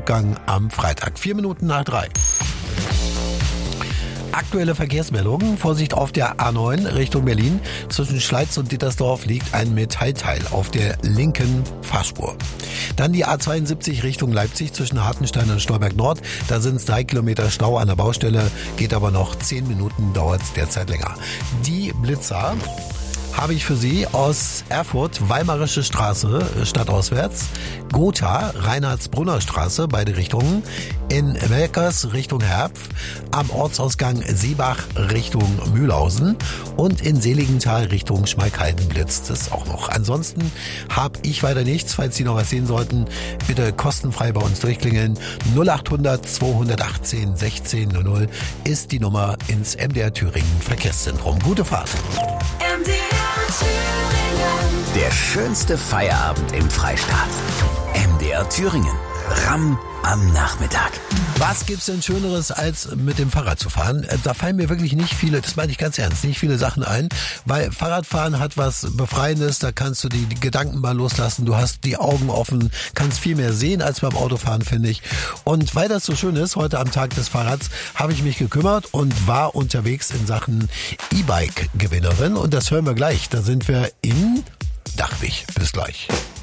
Rückgang am Freitag. 4 Minuten nach 3. Aktuelle Verkehrsmeldungen. Vorsicht auf der A9 Richtung Berlin. Zwischen Schleiz und Dittersdorf liegt ein Metallteil auf der linken Fahrspur. Dann die A72 Richtung Leipzig zwischen Hartenstein und Stolberg Nord. Da sind es 3 Kilometer Stau an der Baustelle. Geht aber noch 10 Minuten, dauert es derzeit länger. Die Blitzer habe ich für Sie aus Erfurt, Weimarische Straße, stadtauswärts, Gotha, Reinhardsbrunner Straße, beide Richtungen, in Welkers Richtung Herpf, am Ortsausgang Seebach Richtung Mühlhausen und in Seligenthal Richtung Schmalkalden blitzt es auch noch. Ansonsten habe ich weiter nichts. Falls Sie noch was sehen sollten, bitte kostenfrei bei uns durchklingeln. 0800 218 1600 ist die Nummer ins MDR Thüringen Verkehrszentrum. Gute Fahrt. Der schönste Feierabend im Freistaat. MDR Thüringen. Ramm am Nachmittag. Was gibt's denn Schöneres, als mit dem Fahrrad zu fahren? Da fallen mir wirklich nicht viele, das meine ich ganz ernst, nicht viele Sachen ein, weil Fahrradfahren hat was Befreiendes, da kannst du die Gedanken mal loslassen, du hast die Augen offen, kannst viel mehr sehen als beim Autofahren, finde ich. Und weil das so schön ist, heute am Tag des Fahrrads, habe ich mich gekümmert und war unterwegs in Sachen E-Bike-Gewinnerin und das hören wir gleich. Da sind wir in Dachwig. Bis gleich.